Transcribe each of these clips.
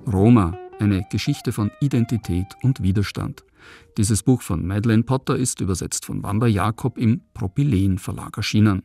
Roma, eine Geschichte von Identität und Widerstand. Dieses Buch von Madeleine Potter ist übersetzt von Wanda Jakob im Propylen Verlag erschienen.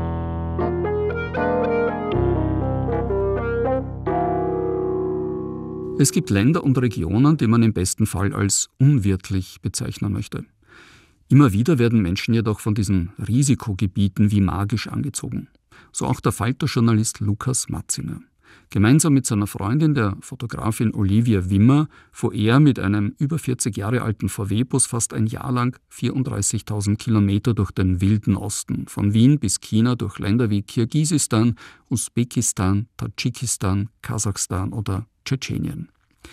Es gibt Länder und Regionen, die man im besten Fall als unwirtlich bezeichnen möchte. Immer wieder werden Menschen jedoch von diesen Risikogebieten wie magisch angezogen. So auch der Falter-Journalist Lukas Matzinger. Gemeinsam mit seiner Freundin, der Fotografin Olivia Wimmer, fuhr er mit einem über 40 Jahre alten VW-Bus fast ein Jahr lang 34.000 Kilometer durch den wilden Osten, von Wien bis China durch Länder wie Kirgisistan, Usbekistan, Tadschikistan, Kasachstan oder Tschetschenien.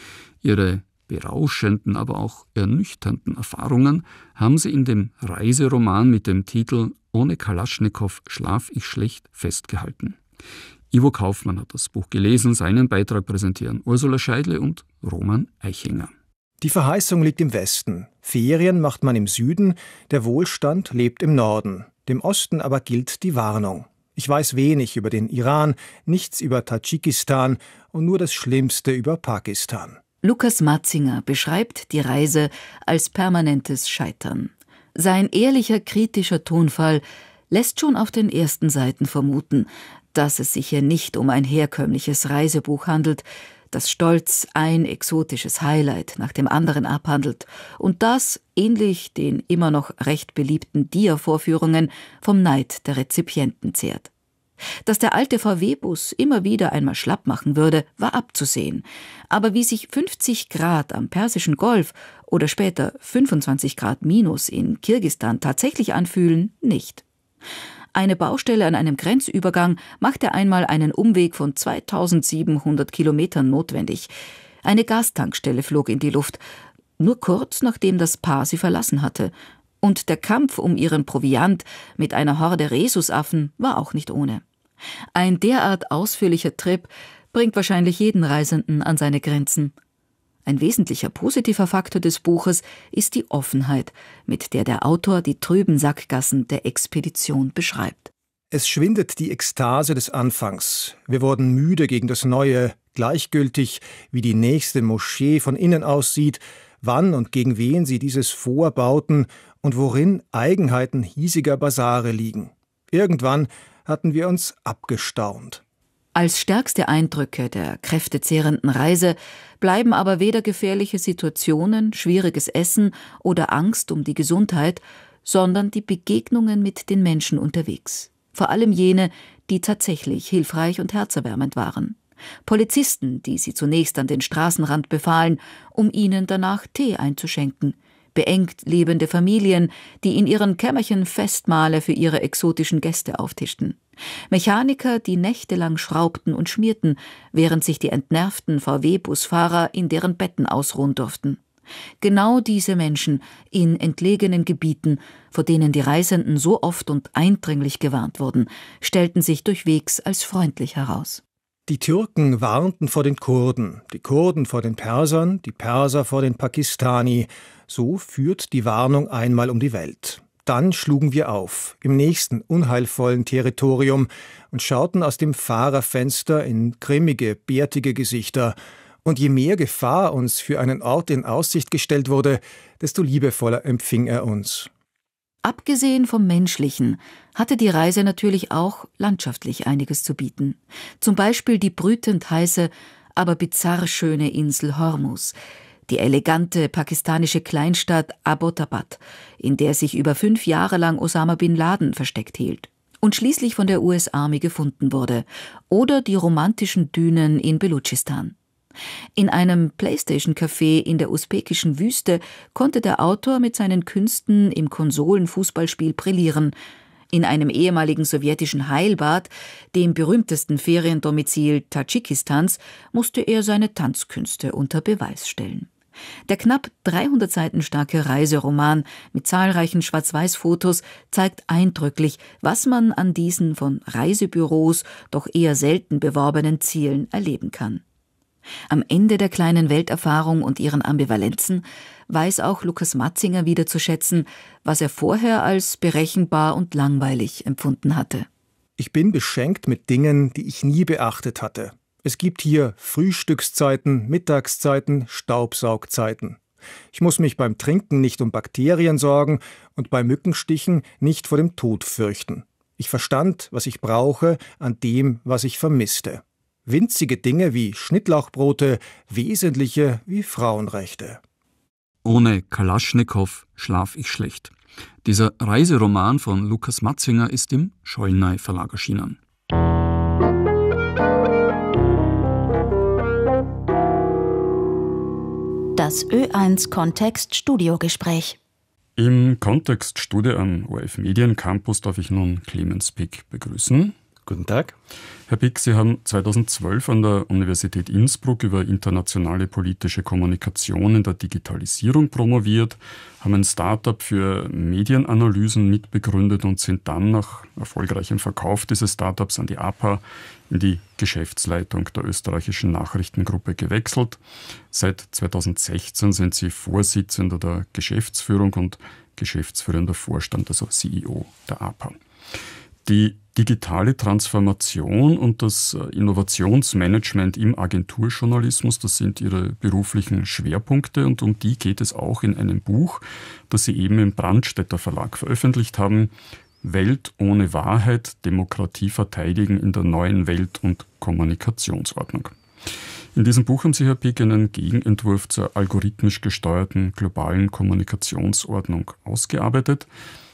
Ihre berauschenden, aber auch ernüchternden Erfahrungen haben sie in dem Reiseroman mit dem Titel »Ohne Kalaschnikow schlaf ich schlecht« festgehalten. Ivo Kaufmann hat das Buch gelesen, seinen Beitrag präsentieren Ursula Scheidle und Roman Eichinger. Die Verheißung liegt im Westen. Ferien macht man im Süden, der Wohlstand lebt im Norden. Dem Osten aber gilt die Warnung. Ich weiß wenig über den Iran, nichts über Tadschikistan und nur das Schlimmste über Pakistan. Lukas Matzinger beschreibt die Reise als permanentes Scheitern. Sein ehrlicher, kritischer Tonfall lässt schon auf den ersten Seiten vermuten, dass es sich hier nicht um ein herkömmliches Reisebuch handelt, das stolz ein exotisches Highlight nach dem anderen abhandelt und das, ähnlich den immer noch recht beliebten Dia-Vorführungen, vom Neid der Rezipienten zehrt. Dass der alte VW-Bus immer wieder einmal schlapp machen würde, war abzusehen. Aber wie sich 50 Grad am Persischen Golf oder später 25 Grad minus in Kirgisistan tatsächlich anfühlen, nicht. Eine Baustelle an einem Grenzübergang machte einmal einen Umweg von 2700 Kilometern notwendig. Eine Gastankstelle flog in die Luft, nur kurz nachdem das Paar sie verlassen hatte. Und der Kampf um ihren Proviant mit einer Horde Rhesusaffen war auch nicht ohne. Ein derart ausführlicher Trip bringt wahrscheinlich jeden Reisenden an seine Grenzen. Ein wesentlicher positiver Faktor des Buches ist die Offenheit, mit der der Autor die trüben Sackgassen der Expedition beschreibt. Es schwindet die Ekstase des Anfangs. Wir wurden müde gegen das Neue, gleichgültig, wie die nächste Moschee von innen aussieht, wann und gegen wen sie dieses vorbauten und worin Eigenheiten hiesiger Basare liegen. Irgendwann hatten wir uns abgestaunt. Als stärkste Eindrücke der kräftezehrenden Reise bleiben aber weder gefährliche Situationen, schwieriges Essen oder Angst um die Gesundheit, sondern die Begegnungen mit den Menschen unterwegs. Vor allem jene, die tatsächlich hilfreich und herzerwärmend waren. Polizisten, die sie zunächst an den Straßenrand befahlen, um ihnen danach Tee einzuschenken. Beengt lebende Familien, die in ihren Kämmerchen Festmahle für ihre exotischen Gäste auftischten. Mechaniker, die nächtelang schraubten und schmierten, während sich die entnervten VW-Busfahrer in deren Betten ausruhen durften. Genau diese Menschen in entlegenen Gebieten, vor denen die Reisenden so oft und eindringlich gewarnt wurden, stellten sich durchwegs als freundlich heraus. Die Türken warnten vor den Kurden, die Kurden vor den Persern, die Perser vor den Pakistani. So führt die Warnung einmal um die Welt. Dann schlugen wir auf, im nächsten unheilvollen Territorium und schauten aus dem Fahrerfenster in grimmige, bärtige Gesichter. Und je mehr Gefahr uns für einen Ort in Aussicht gestellt wurde, desto liebevoller empfing er uns. Abgesehen vom Menschlichen hatte die Reise natürlich auch landschaftlich einiges zu bieten. Zum Beispiel die brütend heiße, aber bizarr schöne Insel Hormuz, die elegante pakistanische Kleinstadt Abbottabad, in der sich über 5 Jahre lang Osama bin Laden versteckt hielt und schließlich von der US-Army gefunden wurde, oder die romantischen Dünen in Belutschistan. In einem Playstation-Café in der usbekischen Wüste konnte der Autor mit seinen Künsten im Konsolenfußballspiel brillieren. In einem ehemaligen sowjetischen Heilbad, dem berühmtesten Feriendomizil Tadschikistans, musste er seine Tanzkünste unter Beweis stellen. Der knapp 300 Seiten starke Reiseroman mit zahlreichen Schwarz-Weiß-Fotos zeigt eindrücklich, was man an diesen von Reisebüros doch eher selten beworbenen Zielen erleben kann. Am Ende der kleinen Welterfahrung und ihren Ambivalenzen weiß auch Lukas Matzinger wieder zu schätzen, was er vorher als berechenbar und langweilig empfunden hatte. Ich bin beschenkt mit Dingen, die ich nie beachtet hatte. Es gibt hier Frühstückszeiten, Mittagszeiten, Staubsaugzeiten. Ich muss mich beim Trinken nicht um Bakterien sorgen und bei Mückenstichen nicht vor dem Tod fürchten. Ich verstand, was ich brauche, an dem, was ich vermisste. Winzige Dinge wie Schnittlauchbrote, wesentliche wie Frauenrechte. Ohne Kalaschnikow schlaf ich schlecht. Dieser Reiseroman von Lukas Matzinger ist im Schollnay Verlag erschienen. Das Ö1 Kontext Studiogespräch. Im Kontextstudio am ORF Mediencampus darf ich nun Clemens Pick begrüßen. Guten Tag. Herr Pick, Sie haben 2012 an der Universität Innsbruck über internationale politische Kommunikation in der Digitalisierung promoviert, haben ein Start-up für Medienanalysen mitbegründet und sind dann nach erfolgreichem Verkauf dieses Start-ups an die APA in die Geschäftsleitung der österreichischen Nachrichtengruppe gewechselt. Seit 2016 sind Sie Vorsitzender der Geschäftsführung und geschäftsführender Vorstand, also CEO der APA. Die digitale Transformation und das Innovationsmanagement im Agenturjournalismus, das sind Ihre beruflichen Schwerpunkte und um die geht es auch in einem Buch, das Sie eben im Brandstätter Verlag veröffentlicht haben. Welt ohne Wahrheit, Demokratie verteidigen in der neuen Welt- und Kommunikationsordnung. In diesem Buch haben Sie, Herr Pick, einen Gegenentwurf zur algorithmisch gesteuerten globalen Kommunikationsordnung ausgearbeitet.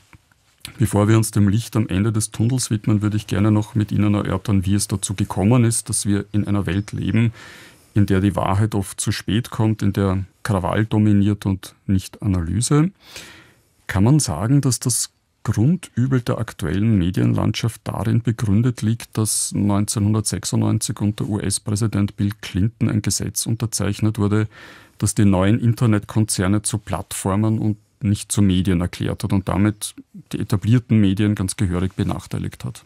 Bevor wir uns dem Licht am Ende des Tunnels widmen, würde ich gerne noch mit Ihnen erörtern, wie es dazu gekommen ist, dass wir in einer Welt leben, in der die Wahrheit oft zu spät kommt, in der Krawall dominiert und nicht Analyse. Kann man sagen, dass das Grundübel der aktuellen Medienlandschaft darin begründet liegt, dass 1996 unter US-Präsident Bill Clinton ein Gesetz unterzeichnet wurde, das die neuen Internetkonzerne zu Plattformen und nicht zu Medien erklärt hat und damit die etablierten Medien ganz gehörig benachteiligt hat?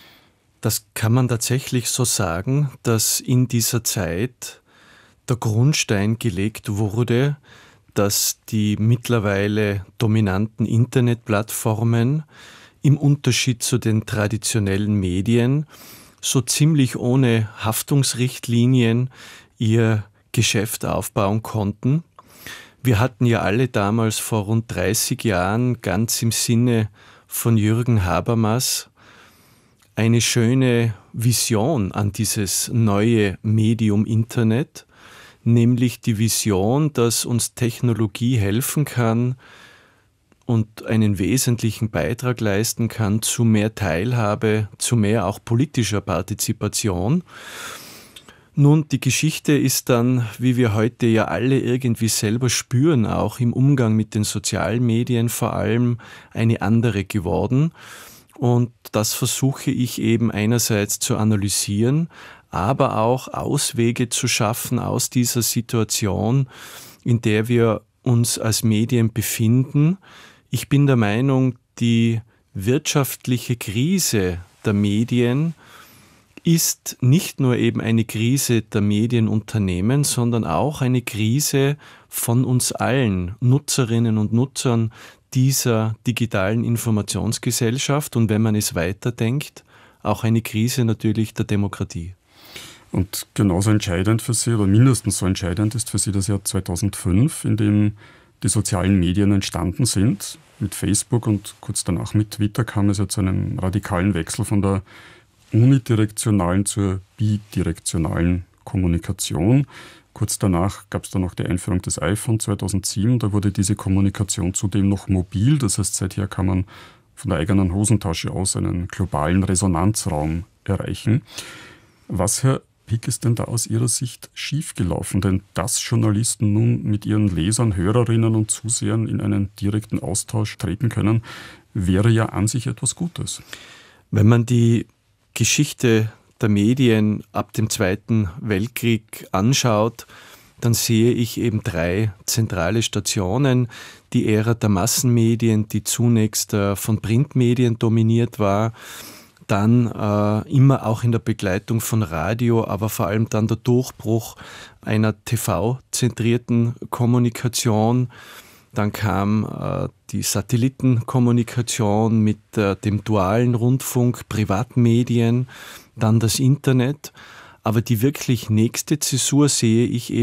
Das kann man tatsächlich so sagen, dass in dieser Zeit der Grundstein gelegt wurde, dass die mittlerweile dominanten Internetplattformen im Unterschied zu den traditionellen Medien so ziemlich ohne Haftungsrichtlinien ihr Geschäft aufbauen konnten. Wir hatten ja alle damals vor rund 30 Jahren ganz im Sinne von Jürgen Habermas eine schöne Vision an dieses neue Medium Internet, nämlich die Vision, dass uns Technologie helfen kann und einen wesentlichen Beitrag leisten kann zu mehr Teilhabe, zu mehr auch politischer Partizipation. Nun, die Geschichte ist dann, wie wir heute ja alle irgendwie selber spüren, auch im Umgang mit den sozialen Medien vor allem eine andere geworden. Und das versuche ich eben einerseits zu analysieren, aber auch Auswege zu schaffen aus dieser Situation, in der wir uns als Medien befinden. Ich bin der Meinung, die wirtschaftliche Krise der Medien ist nicht nur eben eine Krise der Medienunternehmen, sondern auch eine Krise von uns allen Nutzerinnen und Nutzern dieser digitalen Informationsgesellschaft und wenn man es weiterdenkt, auch eine Krise natürlich der Demokratie. Und genauso entscheidend für Sie, oder mindestens so entscheidend ist für Sie das Jahr 2005, in dem die sozialen Medien entstanden sind. Mit Facebook und kurz danach mit Twitter kam es ja zu einem radikalen Wechsel von der unidirektionalen zur bidirektionalen Kommunikation. Kurz danach gab es dann noch die Einführung des iPhone 2007. Da wurde diese Kommunikation zudem noch mobil. Das heißt, seither kann man von der eigenen Hosentasche aus einen globalen Resonanzraum erreichen. Was, Herr Pick, ist denn da aus Ihrer Sicht schiefgelaufen? Denn dass Journalisten nun mit ihren Lesern, Hörerinnen und Zusehern in einen direkten Austausch treten können, wäre ja an sich etwas Gutes. Wenn man die Geschichte der Medien ab dem Zweiten Weltkrieg anschaut, dann sehe ich eben 3 zentrale Stationen. Die Ära der Massenmedien, die zunächst von Printmedien dominiert war, dann immer auch in der Begleitung von Radio, aber vor allem dann der Durchbruch einer TV-zentrierten Kommunikation. Dann kam die Satellitenkommunikation mit dem dualen Rundfunk, Privatmedien, dann das Internet. Aber die wirklich nächste Zäsur sehe ich eben